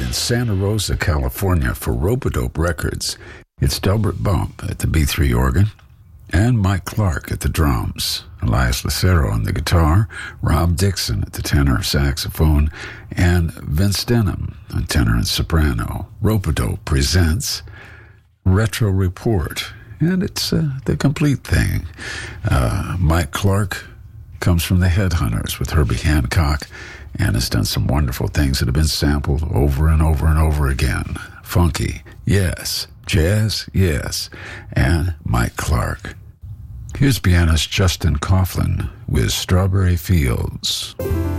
in Santa Rosa, California for Rope-A-Dope Records. It's Delbert Bump at the B3 organ and Mike Clark at the drums, Elias Lucero on the guitar, Rob Dixon at the tenor saxophone, and Vince Denham on tenor and soprano. Rope-A-Dope presents Retro Report, and it's the complete thing. Mike Clark comes from the Headhunters with Herbie Hancock and has done some wonderful things that have been sampled over and over and over again. Funky, yes. Jazz, yes. And Mike Clark. Here's pianist Justin Coughlin with Strawberry Fields.